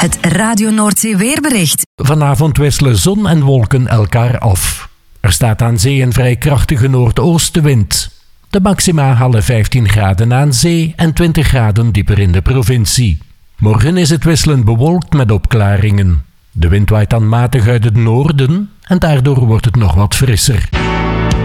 Het Radio Noordzee weerbericht. Vanavond wisselen zon en wolken elkaar af. Er staat aan zee een vrij krachtige noordoostenwind. De maxima halen 15 graden aan zee en 20 graden dieper in de provincie. Morgen is het wisselend bewolkt met opklaringen. De wind waait dan matig uit het noorden en daardoor wordt het nog wat frisser.